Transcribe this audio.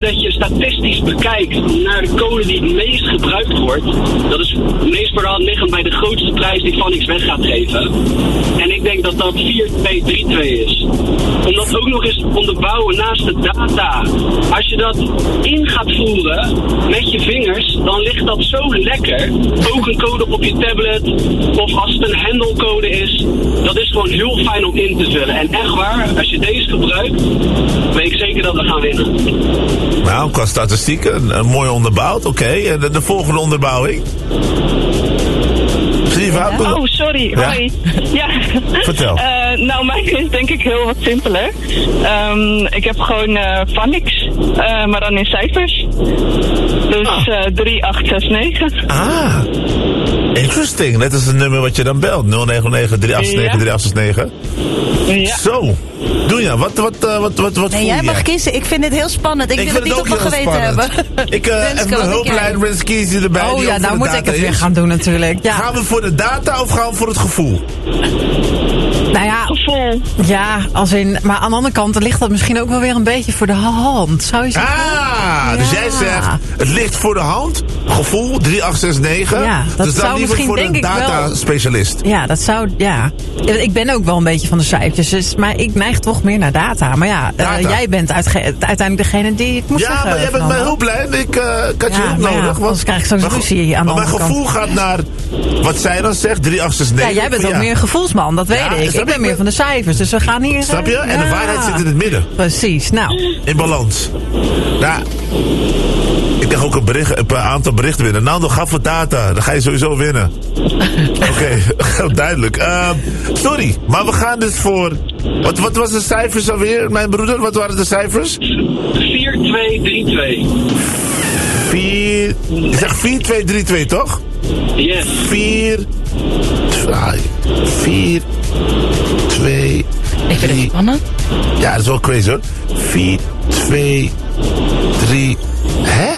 dat je statistisch bekijkt naar de code die het meest gebruikt wordt, dat is meest voor de hand liggend bij de grootste prijs die Vanix weg gaat geven. En ik denk dat dat 4232 is. Om dat ook nog eens te onderbouwen naast de data. Als je dat in gaat voeren met je vingers, dan ligt dat zo lekker. Ook een code op je tablet, of als het een handlecode is, dat is gewoon heel fijn om in te vullen. En echt waar, als je deze gebruikt, weet ik zeker dat we gaan winnen. Nou, qua statistiek, een mooi onderbouwd. Oké, en de volgende onderbouwing? Oh, sorry. Ja? Hoi. Ja. Vertel. Nou, mijn is denk ik heel wat simpeler. Ik heb gewoon Vanix, maar dan in cijfers. Dus 3869. Ah, interesting. Net als het nummer wat je dan belt. 099-389-3869. Ja. Zo. Doe je, wat voel Nee, jij mag kiezen. Ik vind dit heel spannend. Ik wil het niet op mijn geweten hebben. Ik heb mijn hulplijn, Renskies erbij. Oh ja, nou moet ik het weer gaan doen natuurlijk. Ja. Gaan we voor de data of gaan we voor het gevoel? Nou ja, Gevoel. ja, als in, maar aan de andere kant ligt dat misschien ook wel weer een beetje voor de hand. Zou je zeggen? Dus jij zegt, het ligt voor de hand, gevoel, 3869. Ja, dat dus dan zou liever misschien, voor een denk ik wel. data-specialist. Ja, dat zou, ja. Ik ben ook wel een beetje van de cijfertjes, dus, maar ik neig toch meer naar data. Maar ja, jij bent uiteindelijk degene die het moet zeggen. Ja, maar jij bent mij hulplijn. Ik had je hulp nodig. Ja, anders krijg ik straks ruzie aan de maar andere mijn gevoel gaat naar wat zij dan zegt, 3869. Ja, jij bent ook meer een gevoelsman, dat weet ik. Ik ben meer van de cijfers, dus we gaan hier... Snap je? En de waarheid zit in het midden. Precies, nou. In balans. Nou, ik krijg ook een aantal berichten binnen. Nando, ga voor data. Dan ga je sowieso winnen. Oké, duidelijk. Sorry, maar we gaan dus voor... Wat was de cijfers alweer, mijn broeder? Wat waren de cijfers? 4232. Je zegt 4232, toch? Yes. 4, 2, Ik vind het spannend. Ja, dat is wel crazy hoor. 4, 2, 3... Hè?